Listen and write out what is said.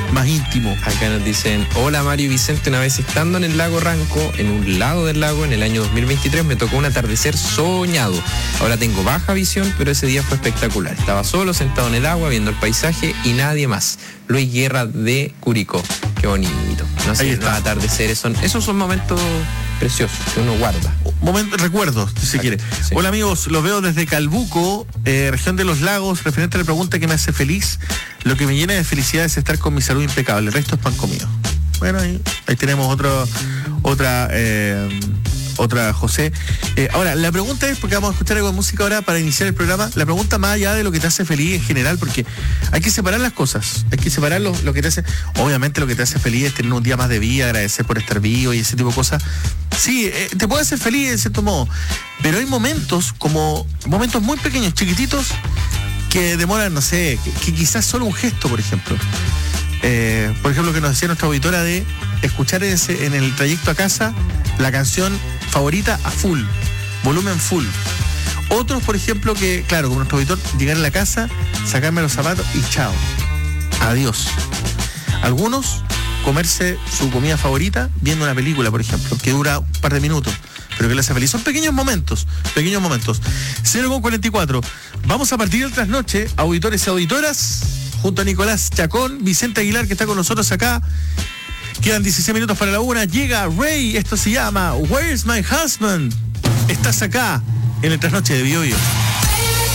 más íntimo. Acá nos dicen: hola Mario y Vicente, una vez estando en el lago Ranco, en un lado del lago, en el año 2023, me tocó un atardecer soñado. Ahora tengo baja visión, pero ese día fue espectacular. Estaba solo, sentado en el agua, viendo el paisaje y nadie más. Luis Guerra de Curicó. Qué bonito. No sé, los atardeceres esos son momentos preciosos que uno guarda. Recuerdos, si se quiere. Sí. Hola amigos, los veo desde Calbuco, región de los lagos. Referente a la pregunta que me hace feliz, lo que me llena de felicidad es estar con mi salud impecable. El resto es pan comido. Bueno, ahí tenemos otra José. Ahora, la pregunta es, porque vamos a escuchar algo de música ahora para iniciar el programa, la pregunta más allá de lo que te hace feliz en general, porque hay que separar las cosas, hay que separar lo que te hace, obviamente lo que te hace feliz es tener un día más de vida, agradecer por estar vivo y ese tipo de cosas. Sí, te puede hacer feliz de cierto modo, pero hay momentos muy pequeños, chiquititos, que demoran, no sé, que quizás solo un gesto, por ejemplo. Por ejemplo, que nos decía nuestra auditora de escuchar en el trayecto a casa la canción favorita a full, volumen full. Otros, por ejemplo, que, claro, como nuestro auditor, llegar a la casa, sacarme los zapatos y chao, adiós. Algunos, comerse su comida favorita viendo una película, por ejemplo, que dura un par de minutos, pero que le hace feliz. Son pequeños momentos. 0:44. Vamos a partir del trasnoche, auditores y auditoras, junto a Nicolás Chacón, Vicente Aguilar, que está con nosotros acá. Quedan 16 minutos para la 1. Llega Rey. Esto se llama Where's My Husband. Estás acá en el trasnoche de Bio Bio.